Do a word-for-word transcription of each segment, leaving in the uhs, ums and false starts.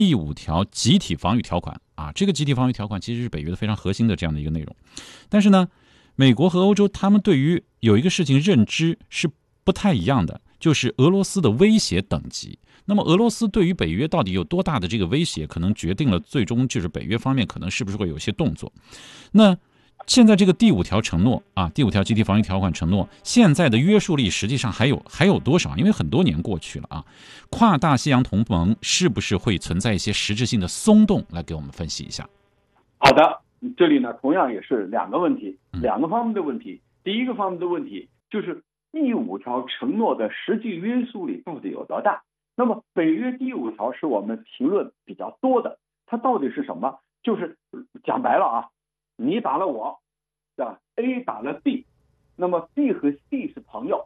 第五条集体防御条款啊，这个集体防御条款其实是北约的非常核心的这样的一个内容。但是呢，美国和欧洲他们对于有一个事情认知是不太一样的，就是俄罗斯的威胁等级。那么俄罗斯对于北约到底有多大的这个威胁，可能决定了最终就是北约方面可能是不是会有一些动作。那现在这个第五条承诺啊，第五条集体防御条款承诺，现在的约束力实际上还有还有多少？因为很多年过去了啊，跨大西洋同盟是不是会存在一些实质性的松动？来给我们分析一下。 好的，这里呢同样也是两个问题，两个方面的问题。第一个方面的问题就是第五条承诺的实际约束力到底有多大？那么北约第五条是我们评论比较多的，它到底是什么？就是讲白了啊，你打了我，对吧 ？A 打了 B， 那么 B 和 C 是朋友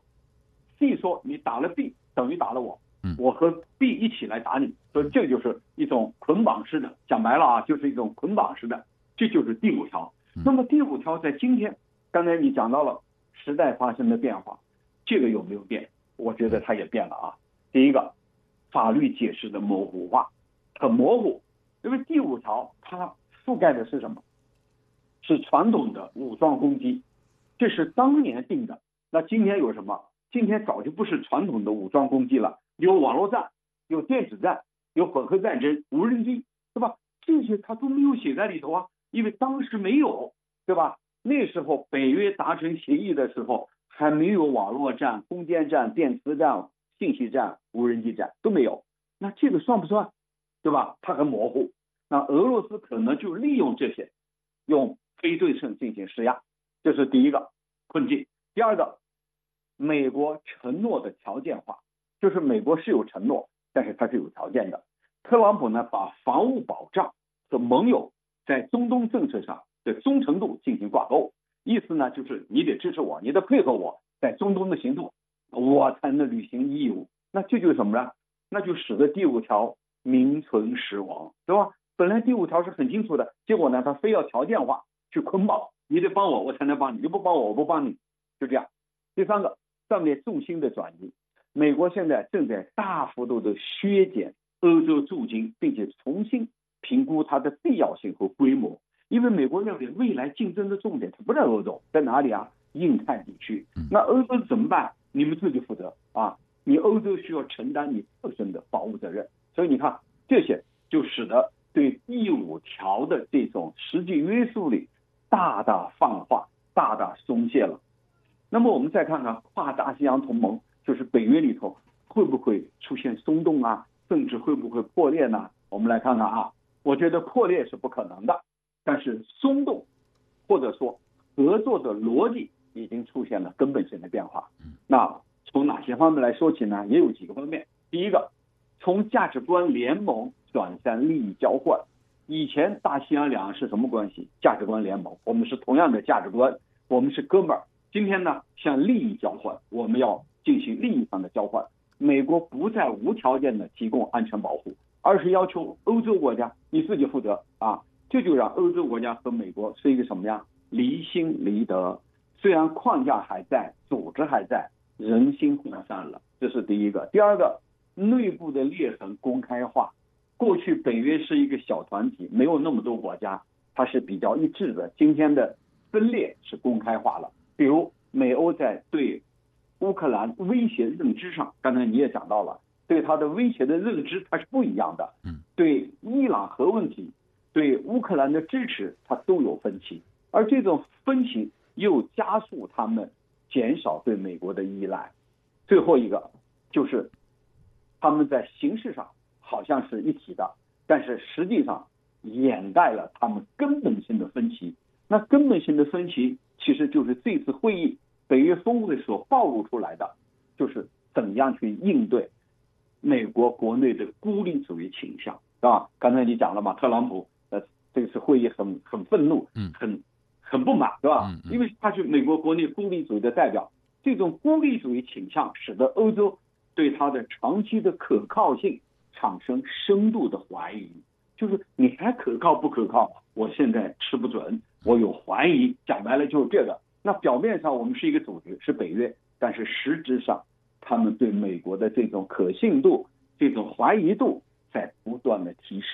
，C 说你打了 B 等于打了我，我和 B 一起来打你，所以这就是一种捆绑式的，讲白了啊，就是一种捆绑式的，这就是第五条。那么第五条在今天，刚才你讲到了时代发生的变化，这个有没有变？我觉得它也变了啊。第一个，法律解释的模糊化，很模糊，因为第五条它覆盖的是什么？是传统的武装攻击，这是当年定的。那今天有什么？今天早就不是传统的武装攻击了，有网络战，有电子战，有混合战争，无人机，对吧？这些它都没有写在里头啊，因为当时没有，对吧？那时候北约达成协议的时候，还没有网络战、空间战、电磁战、信息战、无人机战都没有。那这个算不算？对吧？它很模糊。那俄罗斯可能就利用这些，用非对称进行施压，这是第一个困境。第二个，美国承诺的条件化，就是美国是有承诺，但是它是有条件的。特朗普呢，把防务保障和盟友在中东政策上的忠诚度进行挂钩，意思呢就是你得支持我，你得配合我在中东的行动，我才能履行义务。那这就是什么呢？那就使得第五条名存实亡，对吧？本来第五条是很清楚的，结果呢，他非要条件化去捆绑，你得帮我，我才能帮你，你不帮我，我不帮你，就这样。第三个，上面重心的转移，美国现在正在大幅度的削减欧洲驻军，并且重新评估它的必要性和规模，因为美国认为未来竞争的重点它不在欧洲，在哪里啊？印太地区。那欧洲怎么办？你们自己负责啊！你欧洲需要承担你自身的防务责任。所以你看，这些就使得对第五条的这种实际约束力大大放化，大大松懈了。那么我们再看看跨大西洋同盟，就是北约里头会不会出现松动啊，甚至会不会破裂呢？我们来看看啊，我觉得破裂是不可能的，但是松动或者说合作的逻辑已经出现了根本性的变化。那从哪些方面来说起呢？也有几个方面。第一个，从价值观联盟转向利益交换。以前大西洋两岸是什么关系？价值观联盟，我们是同样的价值观，我们是哥们儿。今天呢，向利益交换，我们要进行利益上的交换。美国不再无条件的提供安全保护，而是要求欧洲国家你自己负责啊！这就让欧洲国家和美国是一个什么样？离心离德。虽然框架还在，组织还在，人心涣散了，这是第一个。第二个，内部的裂痕公开化。过去北约是一个小团体，没有那么多国家，它是比较一致的。今天的分裂是公开化了。比如美欧在对乌克兰威胁认知上，刚才你也讲到了，对它的威胁的认知它是不一样的。对伊朗核问题，对乌克兰的支持，它都有分歧，而这种分歧又加速他们减少对美国的依赖。最后一个就是他们在形式上好像是一体的，但是实际上掩盖了他们根本性的分歧。那根本性的分歧其实就是这次会议北约峰会所暴露出来的，就是怎样去应对美国国内的孤立主义倾向，是吧？刚才你讲了嘛，特朗普呃这次会议很很愤怒，很很不满，是吧？因为他是美国国内孤立主义的代表，这种孤立主义倾向使得欧洲对他的长期的可靠性产生深度的怀疑，就是你还可靠不可靠？我现在吃不准，我有怀疑。讲白了就是这个。那表面上我们是一个组织，是北约，但是实质上他们对美国的这种可信度、这种怀疑度在不断的提升。